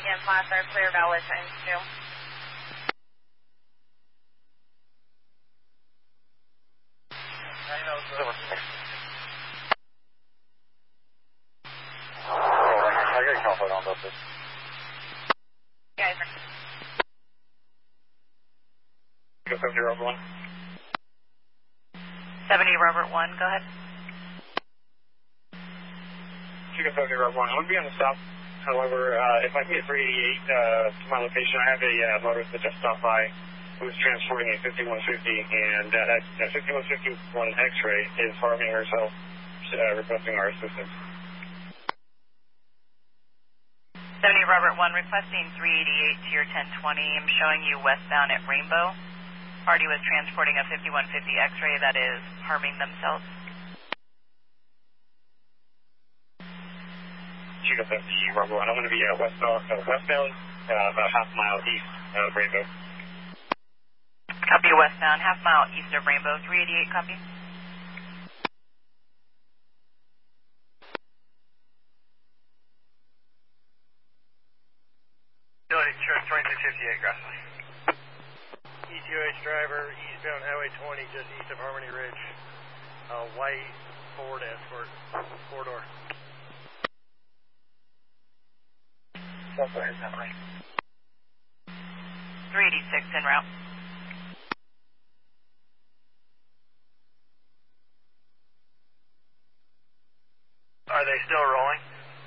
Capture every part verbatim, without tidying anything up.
again, Placer, clear valid times two. I know, so. I got a conflict on both this. Guys. seventy Robert one. seventy Robert one, go ahead. Chico seventy Robert one. I'm going to be on the stop. However, uh, if I can get three eighty-eight uh, to my location, I have a uh, motorist that just stopped by who's transporting a fifty-one fifty, and uh, that, that fifty-one fifty-one X-ray is harming herself, uh, requesting our assistance. seventy Robert one, requesting three eighty-eight to your ten twenty. I'm showing you westbound at Rainbow. Party was transporting a fifty-one fifty X-ray that is harming themselves. Chico seventy Robert one. I'm going to be uh, westbound, uh, westbound uh, about half a mile east of Rainbow. Copy westbound, half mile east of Rainbow, three eighty-eight, copy. twenty-two fifty-eight, Grassley. E T O H driver, eastbound Highway twenty, just east of Harmony Ridge. Uh, white Ford Escort, four door. three eighty-six en route. Are they still rolling?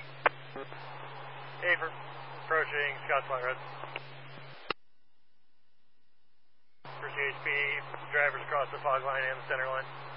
Haver, approaching Scotts Point Road. For C H P, drivers across the fog line and the center line.